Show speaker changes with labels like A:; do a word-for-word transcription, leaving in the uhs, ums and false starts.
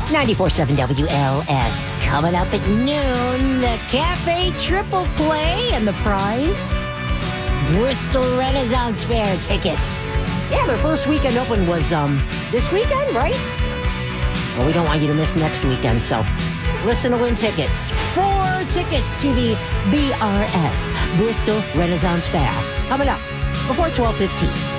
A: ninety-four point seven W L S. Coming up at noon, the Cafe Triple Play and the prize, Bristol Renaissance Fair tickets. Yeah, their first weekend open was um this weekend, right? Well, we don't want you to miss next weekend, so listen to win tickets. Four tickets to the B R F, Bristol Renaissance Fair. Coming up before twelve fifteen.